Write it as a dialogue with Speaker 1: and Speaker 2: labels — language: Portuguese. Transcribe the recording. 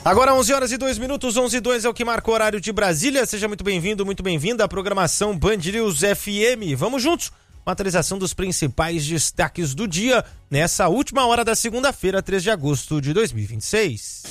Speaker 1: Agora 11h02, 11h02 é o que marca o horário de Brasília. Seja muito bem-vindo, muito bem-vinda à programação Band News FM. Vamos juntos com a atualização dos principais destaques do dia nessa última hora da segunda-feira, 3 de agosto de 2026.